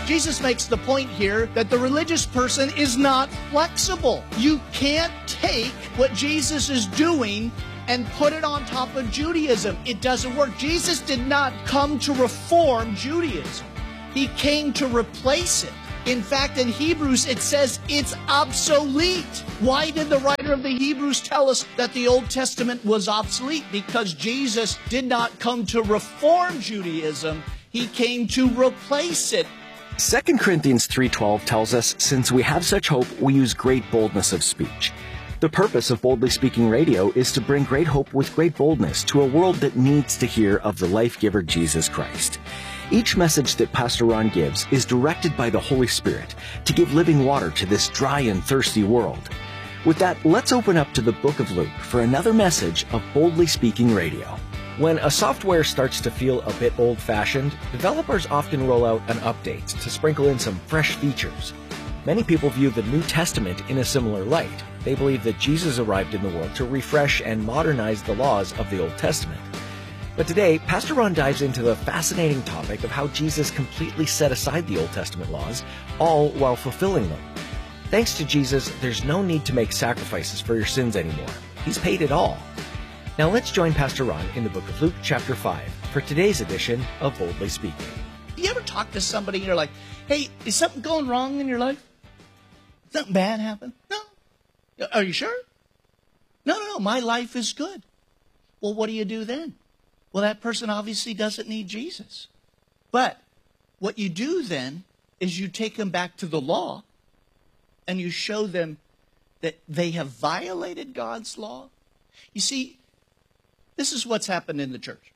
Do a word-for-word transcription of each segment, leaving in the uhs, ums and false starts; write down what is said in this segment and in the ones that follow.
Jesus makes the point here that the religious person is not flexible. You can't take what Jesus is doing and put it on top of Judaism. It doesn't work. Jesus did not come to reform Judaism. He came to replace it. In fact, in Hebrews, it says it's obsolete. Why did the writer of the Hebrews tell us that the Old Testament was obsolete? Because Jesus did not come to reform Judaism. He came to replace it. Second Corinthians three twelve tells us, since we have such hope, we use great boldness of speech. The purpose of Boldly Speaking Radio is to bring great hope with great boldness to a world that needs to hear of the life-giver Jesus Christ. Each message that Pastor Ron gives is directed by the Holy Spirit to give living water to this dry and thirsty world. With that, let's open up to the book of Luke for another message of Boldly Speaking Radio. When a software starts to feel a bit old-fashioned, developers often roll out an update to sprinkle in some fresh features. Many people view the New Testament in a similar light. They believe that Jesus arrived in the world to refresh and modernize the laws of the Old Testament. But today, Pastor Ron dives into the fascinating topic of how Jesus completely set aside the Old Testament laws, all while fulfilling them. Thanks to Jesus, there's no need to make sacrifices for your sins anymore. He's paid it all. Now let's join Pastor Ron in the book of Luke chapter five for today's edition of Boldly Speaking. You ever talk to somebody and you're like, hey, is something going wrong in your life? Something bad happened? No. Are you sure? No, no, no, my life is good. Well, what do you do then? Well, that person obviously doesn't need Jesus. But what you do then is you take them back to the law and you show them that they have violated God's law. You see, this is what's happened in the church.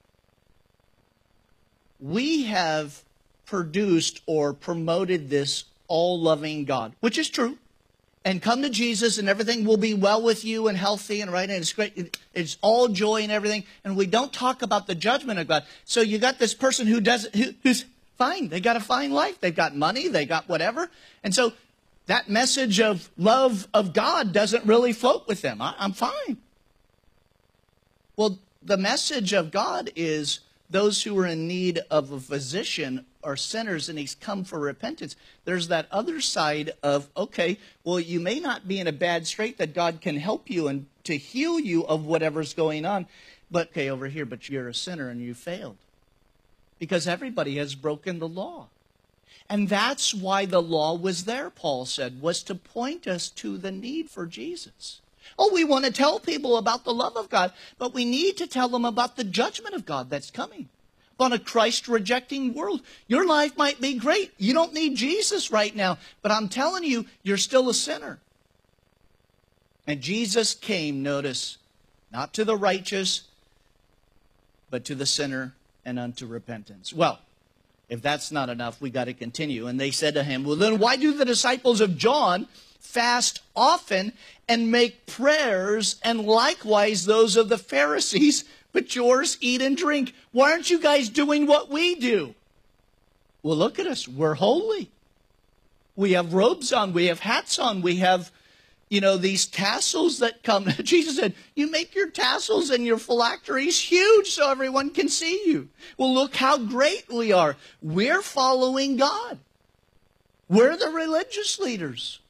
We have produced or promoted this all-loving God, which is true. And come to Jesus and everything will be well with you and healthy and right. And it's great. It's all joy and everything. And we don't talk about the judgment of God. So you got this person who does who, who's fine. They got a fine life. They've got money. They got whatever. And so that message of love of God doesn't really float with them. I, I'm fine. Well, the message of God is those who are in need of a physician are sinners and he's come for repentance. There's that other side of, okay, well, you may not be in a bad strait that God can help you and to heal you of whatever's going on. But, okay, over here, but you're a sinner and you failed. Because everybody has broken the law. And that's why the law was there, Paul said, was to point us to the need for Jesus. Oh, we want to tell people about the love of God, but we need to tell them about the judgment of God that's coming on a Christ-rejecting world. Your life might be great. You don't need Jesus right now, but I'm telling you, you're still a sinner. And Jesus came, notice, not to the righteous, but to the sinner and unto repentance. Well, if that's not enough, we got to continue. And they said to him, well, then why do the disciples of John fast often and make prayers, and likewise those of the Pharisees, but yours eat and drink? Why aren't you guys doing what we do? Well, look at us. We're holy. We have robes on. We have hats on. We have, you know, these tassels that come. Jesus said, you make your tassels and your phylacteries huge so everyone can see you. Well, look how great we are. We're following God. We're the religious leaders.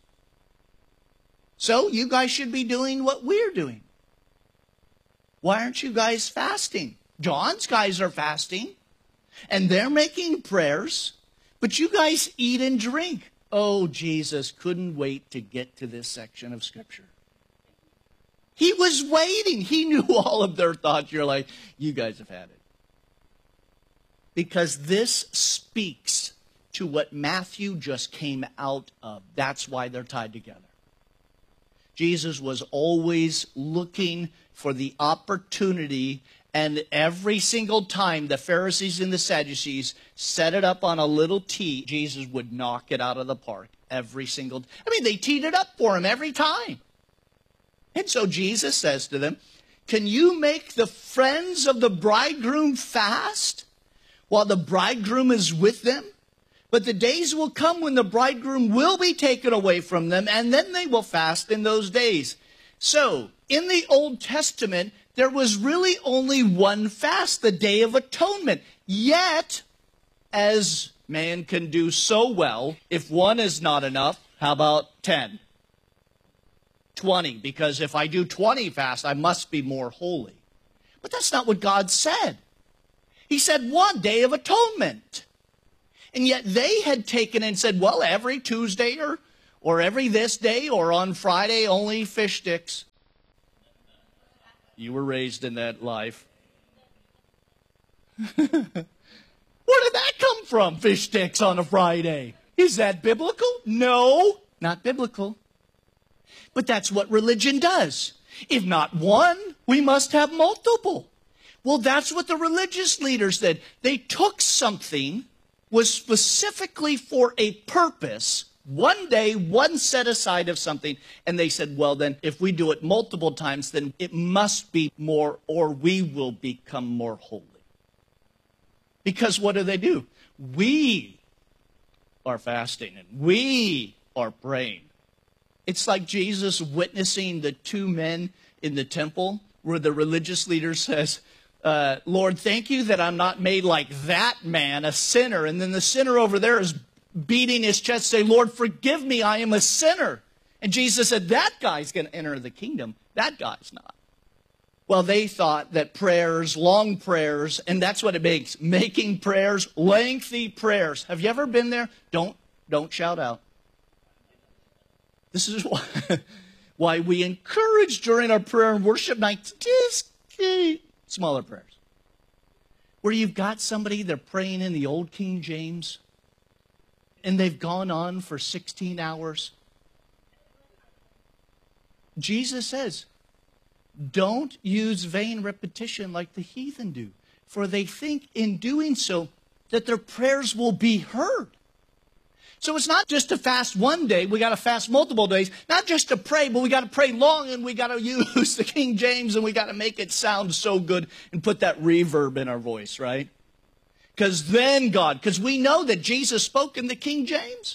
So you guys should be doing what we're doing. Why aren't you guys fasting? John's guys are fasting, and they're making prayers, but you guys eat and drink. Oh, Jesus couldn't wait to get to this section of Scripture. He was waiting. He knew all of their thoughts. You're like, you guys have had it. Because this speaks to what Matthew just came out of. That's why they're tied together. Jesus was always looking for the opportunity, and every single time the Pharisees and the Sadducees set it up on a little tee, Jesus would knock it out of the park every single time. I mean, they teed it up for him every time. And so Jesus says to them, can you make the friends of the bridegroom fast while the bridegroom is with them? But the days will come when the bridegroom will be taken away from them, and then they will fast in those days. So, in the Old Testament, there was really only one fast, the Day of Atonement. Yet, as man can do so well. If one is not enough, how about ten? twenty, because if I do twenty fasts, I must be more holy. But that's not what God said. He said one day of atonement. And yet they had taken and said, well, every Tuesday or, or every this day or on Friday, only fish sticks. You were raised in that life. Where did that come from, fish sticks on a Friday? Is that biblical? No, not biblical. But that's what religion does. If not one, we must have multiple. Well, that's what the religious leaders did. They took something, was specifically for a purpose, one day, one set aside of something, and they said, well, then, if we do it multiple times, then it must be more, or we will become more holy. Because what do they do? We are fasting, and we are praying. It's like Jesus witnessing the two men in the temple where the religious leader says, uh, Lord, thank you that I'm not made like that man, a sinner. And then the sinner over there is beating his chest, saying, Lord, forgive me, I am a sinner. And Jesus said, that guy's going to enter the kingdom. That guy's not. Well, they thought that prayers, long prayers, and that's what it makes, making prayers, lengthy prayers. Have you ever been there? Don't, don't shout out. This is why, why we encourage during our prayer and worship nights, just smaller prayers. Where you've got somebody, they're praying in the old King James, and they've gone on for sixteen hours. Jesus says, don't use vain repetition like the heathen do, for they think in doing so that their prayers will be heard. So it's not just to fast one day, we got to fast multiple days. Not just to pray, but we got to pray long, and we got to use the King James, and we got to make it sound so good and put that reverb in our voice, right? Because then God, because we know that Jesus spoke in the King James.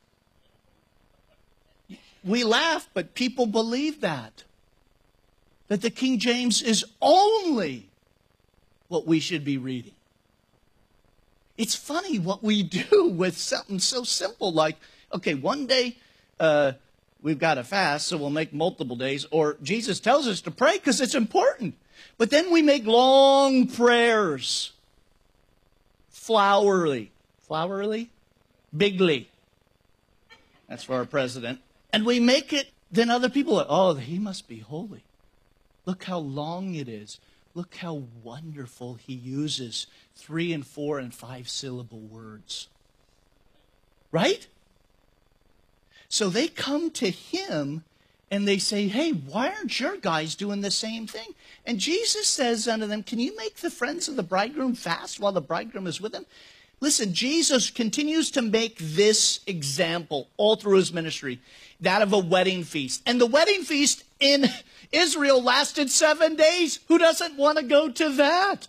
We laugh, but people believe that. That the King James is only what we should be reading. It's funny what we do with something so simple like, okay, one day uh, we've got to fast, so we'll make multiple days. Or Jesus tells us to pray because it's important. But then we make long prayers. Flowery. Flowery? Bigly. That's for our president. And we make it, then other people are, oh, he must be holy. Look how long it is. Look how wonderful he uses three and four and five syllable words. Right? So they come to him and they say, hey, why aren't your guys doing the same thing? And Jesus says unto them, can you make the friends of the bridegroom fast while the bridegroom is with them? Listen, Jesus continues to make this example all through his ministry, that of a wedding feast. And the wedding feast in Israel lasted seven days. Who doesn't want to go to that?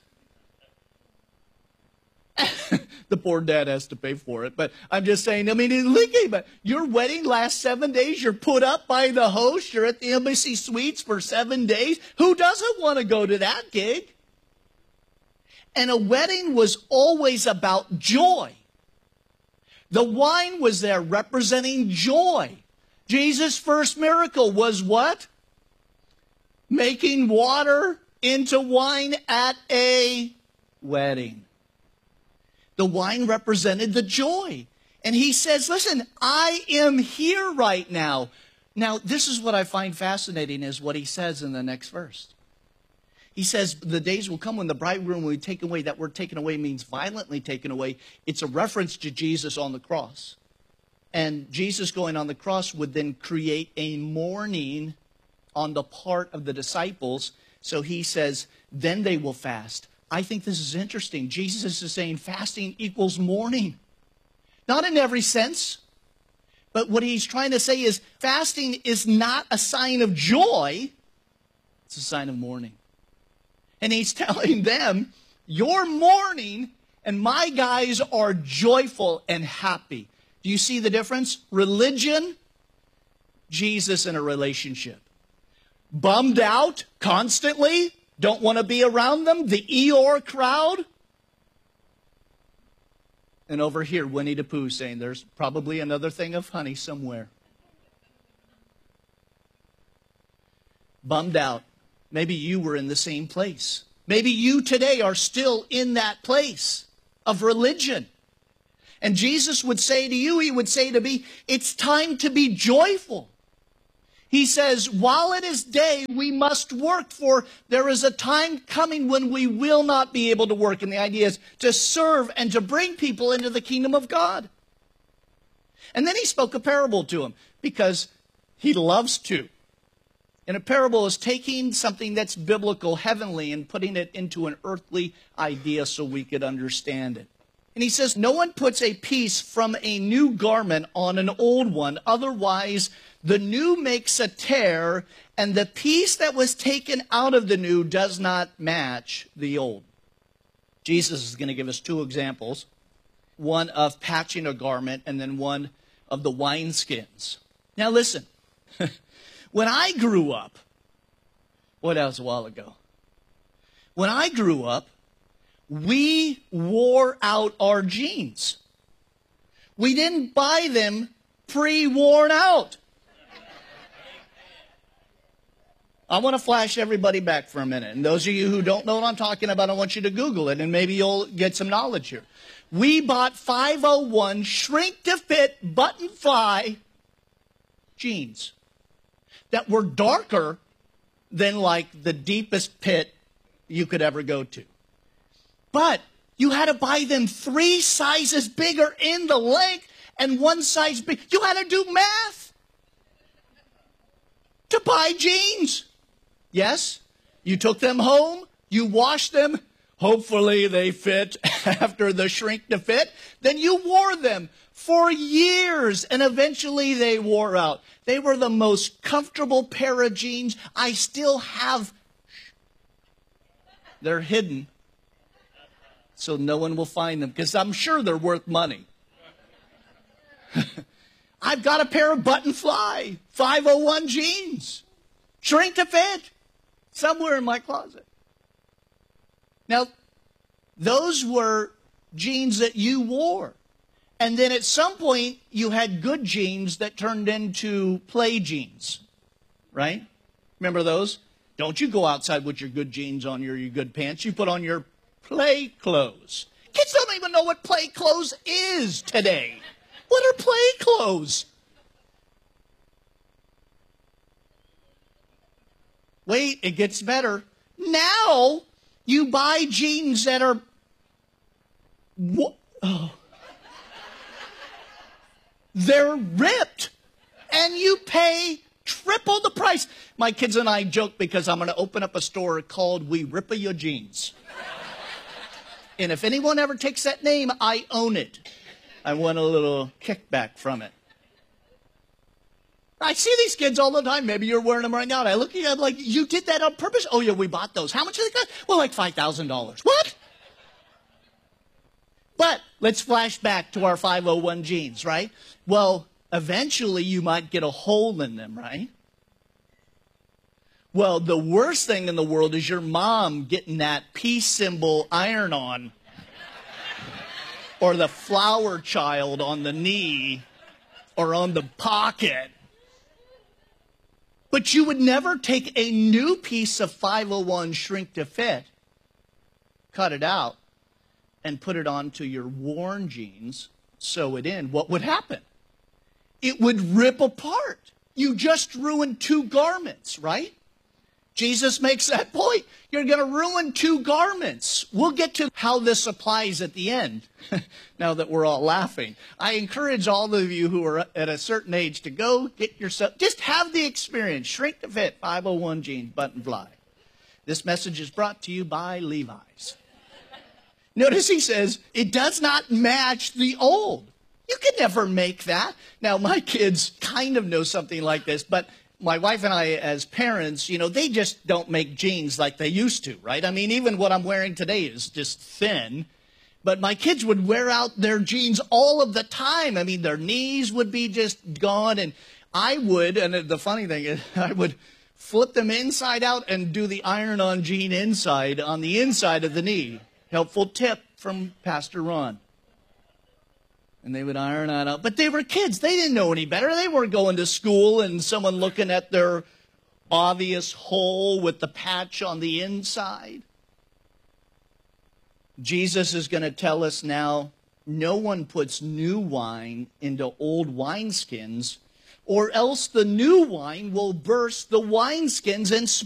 The poor dad has to pay for it. But I'm just saying, I mean, think about it. Your wedding lasts seven days. You're put up by the host. You're at the embassy suites for seven days. Who doesn't want to go to that gig? And a wedding was always about joy. The wine was there representing joy. Jesus' first miracle was what? Making water into wine at a wedding. The wine represented the joy. And he says, listen, I am here right now. Now, this is what I find fascinating is what he says in the next verse. He says, the days will come when the bridegroom will be taken away. That word taken away means violently taken away. It's a reference to Jesus on the cross. And Jesus going on the cross would then create a mourning on the part of the disciples. So he says, then they will fast. I think this is interesting. Jesus is saying fasting equals mourning. Not in every sense. But what he's trying to say is fasting is not a sign of joy. It's a sign of mourning. And he's telling them, you're mourning and my guys are joyful and happy. Do you see the difference? Religion, Jesus in a relationship. Bummed out constantly, don't want to be around them, the Eeyore crowd. And over here, Winnie the Pooh saying there's probably another thing of honey somewhere. Bummed out. Maybe you were in the same place. Maybe you today are still in that place of religion. And Jesus would say to you, he would say to me, it's time to be joyful. He says, while it is day, we must work, for there is a time coming when we will not be able to work. And the idea is to serve and to bring people into the kingdom of God. And then he spoke a parable to him because he loves to. And a parable is taking something that's biblical, heavenly, and putting it into an earthly idea so we could understand it. And he says, no one puts a piece from a new garment on an old one. Otherwise, the new makes a tear, and the piece that was taken out of the new does not match the old. Jesus is going to give us two examples. One of patching a garment, and then one of the wineskins. Now listen, when I grew up, well, that was a while ago. When I grew up, we wore out our jeans. We didn't buy them pre-worn out. I want to flash everybody back for a minute. And those of you who don't know what I'm talking about, I want you to Google it, and maybe you'll get some knowledge here. We bought five oh one shrink-to-fit button-fly jeans that were darker than like the deepest pit you could ever go to. But you had to buy them three sizes bigger in the length and one size big. You had to do math to buy jeans. Yes, you took them home, you washed them. Hopefully they fit after the shrink to fit. Then you wore them for years, and eventually they wore out. They were the most comfortable pair of jeans. I still have. They're hidden, so no one will find them, because I'm sure they're worth money. I've got a pair of button-fly five oh one jeans, shrink to fit, somewhere in my closet. Now, those were jeans that you wore. And then at some point, you had good jeans that turned into play jeans, right? Remember those? Don't you go outside with your good jeans on, your, your good pants. You put on your play clothes. Kids don't even know what play clothes is today. What are play clothes? Wait, it gets better. Now, you buy jeans that are... Oh. They're ripped, and you pay triple the price. My kids and I joke because I'm going to open up a store called We Rippa Your Jeans. And if anyone ever takes that name, I own it. I want a little kickback from it. I see these kids all the time. Maybe you're wearing them right now. And I look at you, I'm like, you did that on purpose? Oh, yeah, we bought those. How much did they cost? Well, like five thousand dollars. What? But let's flash back to our five oh one jeans, right? Well, eventually you might get a hole in them, right? Well, the worst thing in the world is your mom getting that peace symbol iron-on or the flower child on the knee or on the pocket. But you would never take a new piece of five oh one shrink to fit, cut it out, and put it onto your worn jeans, sew it in. What would happen? It would rip apart. You just ruined two garments, right? Jesus makes that point. You're going to ruin two garments. We'll get to how this applies at the end, now that we're all laughing. I encourage all of you who are at a certain age to go get yourself, just have the experience. Shrink to fit, five oh one jeans, button fly. This message is brought to you by Levi's. Notice he says, it does not match the old. You can never make that. Now, my kids kind of know something like this, but my wife and I, as parents, you know, they just don't make jeans like they used to, right? I mean, even what I'm wearing today is just thin. But my kids would wear out their jeans all of the time. I mean, their knees would be just gone. And I would, and the funny thing is, I would flip them inside out and do the iron-on jean inside on the inside of the knee. Helpful tip from Pastor Ron. And they would iron that out. But they were kids. They didn't know any better. They weren't going to school and someone looking at their obvious hole with the patch on the inside. Jesus is going to tell us now, no one puts new wine into old wineskins, or else the new wine will burst the wineskins and